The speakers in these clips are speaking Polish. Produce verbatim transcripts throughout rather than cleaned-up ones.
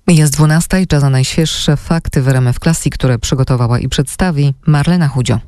Jest dwunasta i czas na najświeższe fakty w R M F Classic, które przygotowała i przedstawi Marlena Chudzio.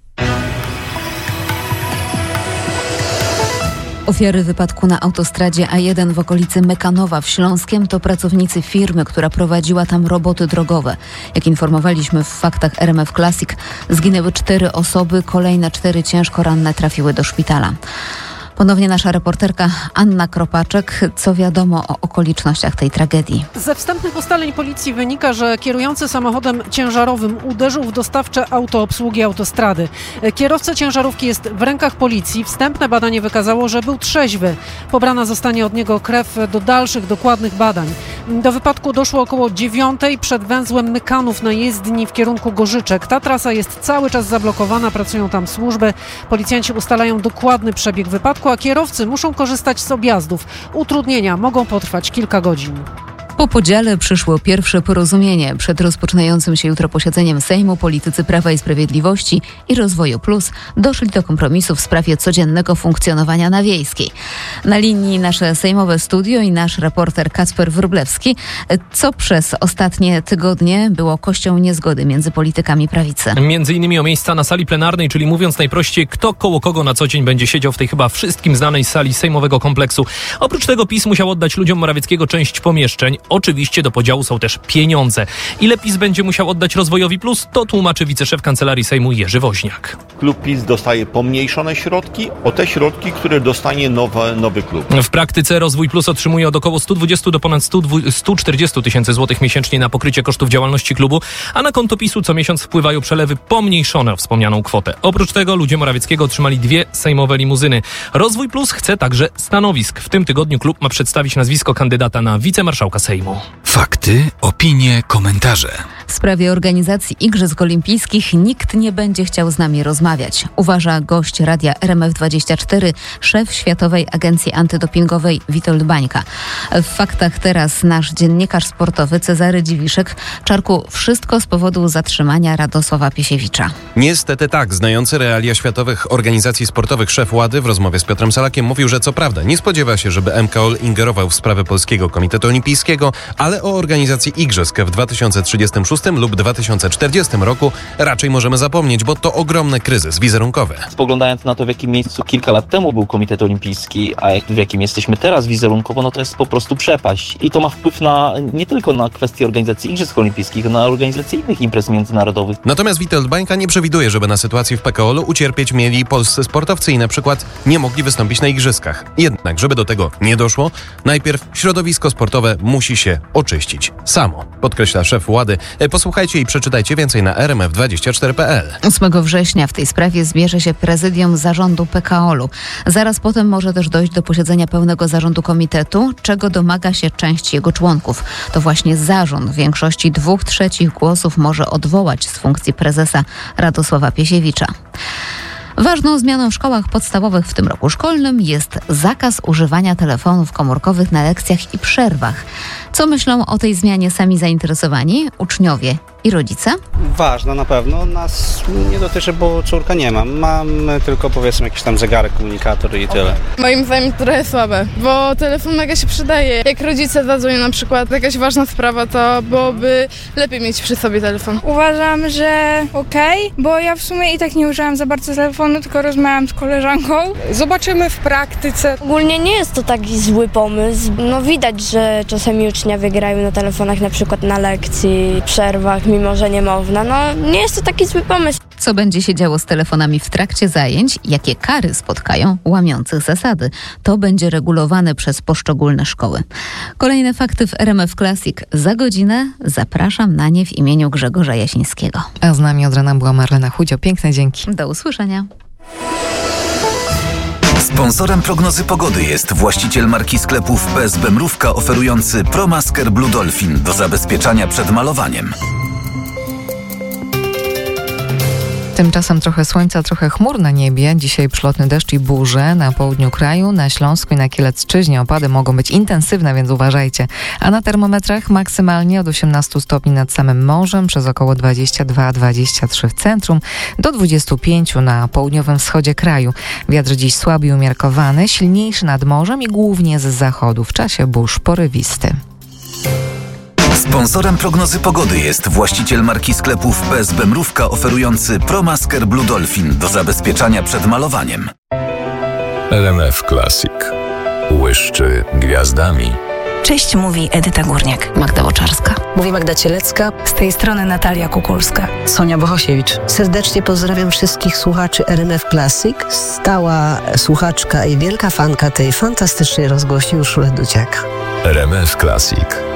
Ofiary wypadku na autostradzie A jeden w okolicy Mekanowa w Śląskiem to pracownicy firmy, która prowadziła tam roboty drogowe. Jak informowaliśmy w faktach R M F Classic, zginęły cztery osoby, kolejne cztery ciężko ranne trafiły do szpitala. Ponownie nasza reporterka Anna Kropaczek. Co wiadomo o okolicznościach tej tragedii? Ze wstępnych ustaleń policji wynika, że kierujący samochodem ciężarowym uderzył w dostawcze auto obsługi autostrady. Kierowca ciężarówki jest w rękach policji. Wstępne badanie wykazało, że był trzeźwy. Pobrana zostanie od niego krew do dalszych, dokładnych badań. Do wypadku doszło około dziewiątej przed węzłem Mykanów na jezdni w kierunku Gorzyczek. Ta trasa jest cały czas zablokowana, pracują tam służby. Policjanci ustalają dokładny przebieg wypadku, a kierowcy muszą korzystać z objazdów. Utrudnienia mogą potrwać kilka godzin. Po podziale przyszło pierwsze porozumienie. Przed rozpoczynającym się jutro posiedzeniem Sejmu politycy Prawa i Sprawiedliwości i Rozwoju Plus doszli do kompromisu w sprawie codziennego funkcjonowania na Wiejskiej. Na linii nasze sejmowe studio i nasz reporter Kacper Wróblewski. Co przez ostatnie tygodnie było kością niezgody między politykami prawicy? Między innymi o miejsca na sali plenarnej, czyli mówiąc najprościej, kto koło kogo na co dzień będzie siedział w tej chyba wszystkim znanej sali sejmowego kompleksu. Oprócz tego PiS musiał oddać ludziom Morawieckiego część pomieszczeń. Oczywiście do podziału są też pieniądze. Ile PiS będzie musiał oddać Rozwojowi Plus, to tłumaczy wiceszef Kancelarii Sejmu Jerzy Woźniak. Klub PiS dostaje pomniejszone środki o te środki, które dostanie nowe, nowy klub. W praktyce Rozwój Plus otrzymuje od około sto dwadzieścia do ponad sto czterdzieści tysięcy złotych miesięcznie na pokrycie kosztów działalności klubu, a na konto PiSu co miesiąc wpływają przelewy pomniejszone o wspomnianą kwotę. Oprócz tego ludzie Morawieckiego otrzymali dwie sejmowe limuzyny. Rozwój Plus chce także stanowisk. W tym tygodniu klub ma przedstawić nazwisko kandydata na wicemarszałka Sejmu. Fakty, opinie, komentarze. W sprawie organizacji Igrzysk Olimpijskich nikt nie będzie chciał z nami rozmawiać, uważa gość radia R M F dwadzieścia cztery, szef Światowej Agencji Antydopingowej Witold Bańka. W faktach teraz nasz dziennikarz sportowy Cezary Dziwiszek. Czarku, wszystko z powodu zatrzymania Radosława Piesiewicza. Niestety tak. Znający realia światowych organizacji sportowych szef Łady w rozmowie z Piotrem Salakiem mówił, że co prawda nie spodziewa się, żeby M K O L ingerował w sprawę Polskiego Komitetu Olimpijskiego, ale o organizacji Igrzysk w dwa tysiące trzydziestym szóstym lub dwa tysiące czterdziestym roku raczej możemy zapomnieć, bo to ogromny kryzys wizerunkowy. Spoglądając na to, w jakim miejscu kilka lat temu był Komitet Olimpijski, a w jakim jesteśmy teraz wizerunkowo, no to jest po prostu przepaść. I to ma wpływ na nie tylko na kwestię organizacji Igrzysk Olimpijskich, na organizację innych imprez międzynarodowych. Natomiast Witold Bańka nie przewiduje, żeby na sytuacji w P K O L-u ucierpieć mieli polscy sportowcy i na przykład nie mogli wystąpić na Igrzyskach. Jednak, żeby do tego nie doszło, najpierw środowisko sportowe musi się oczyścić samo, podkreśla szef Łady. Posłuchajcie i przeczytajcie więcej na r m f dwadzieścia cztery kropka p l. ósmego września w tej sprawie zbierze się prezydium zarządu P K O L-u. Zaraz potem może też dojść do posiedzenia pełnego zarządu komitetu, czego domaga się część jego członków. To właśnie zarząd w większości dwóch trzecich głosów może odwołać z funkcji prezesa Radosława Piesiewicza. Ważną zmianą w szkołach podstawowych w tym roku szkolnym jest zakaz używania telefonów komórkowych na lekcjach i przerwach. Co myślą o tej zmianie sami zainteresowani uczniowie i rodzice? Ważna na pewno. Nas nie dotyczy, bo córka nie mam. Mam tylko powiedzmy jakiś tam zegarek, komunikator i tyle. Moim zdaniem trochę słabe, bo telefon mega się przydaje. Jak rodzice zadzwonią na przykład jakaś ważna sprawa, to byłoby lepiej mieć przy sobie telefon. Uważam, że okej, okay, bo ja w sumie i tak nie użyłam za bardzo telefonu, tylko rozmawiałam z koleżanką. Zobaczymy w praktyce. Ogólnie nie jest to taki zły pomysł. No widać, że czasami uczniowie grają na telefonach na przykład na lekcji, przerwach, mimo że nie można. No nie jest to taki zły pomysł. Co będzie się działo z telefonami w trakcie zajęć? Jakie kary spotkają łamiących zasady? To będzie regulowane przez poszczególne szkoły. Kolejne fakty w R M F Classic za godzinę. Zapraszam na nie w imieniu Grzegorza Jasińskiego. A z nami od rana była Marlena Chudzio. Piękne dzięki. Do usłyszenia. Sponsorem prognozy pogody jest właściciel marki sklepów P S B Mrówka oferujący ProMasker Blue Dolphin do zabezpieczania przed malowaniem. Tymczasem trochę słońca, trochę chmur na niebie. Dzisiaj przelotny deszcz i burze na południu kraju, na Śląsku i na Kielecczyźnie. Opady mogą być intensywne, więc uważajcie. A na termometrach maksymalnie od osiemnastu stopni nad samym morzem, przez około dwadzieścia dwa dwadzieścia trzy w centrum, do dwudziestu pięciu na południowym wschodzie kraju. Wiatr dziś słaby i umiarkowany, silniejszy nad morzem i głównie z zachodu. W czasie burz porywisty. Sponsorem prognozy pogody jest właściciel marki sklepów P S B Mrówka oferujący ProMasker Blue Dolphin do zabezpieczania przed malowaniem. R M F Classic. Błyszczy gwiazdami. Cześć, mówi Edyta Górniak. Magda Łoczarska. Mówi Magda Cielecka. Z tej strony Natalia Kukulska. Sonia Bohosiewicz. Serdecznie pozdrawiam wszystkich słuchaczy R M F Classic. Stała słuchaczka i wielka fanka tej fantastycznej rozgłośni Urszula Dudziak. R M F Classic.